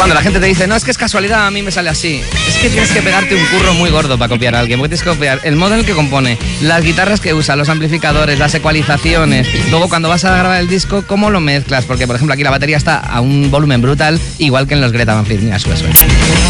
Cuando la gente te dice, no, es que es casualidad, a mí me sale así. Es que tienes que pegarte un curro muy gordo para copiar a alguien, porque tienes que copiar el modo en el que compone, las guitarras que usa, los amplificadores, las ecualizaciones. Luego cuando vas a grabar el disco, cómo lo mezclas, porque por ejemplo aquí la batería está a un volumen brutal, igual que en los Greta Van Fleet. Mira, sube.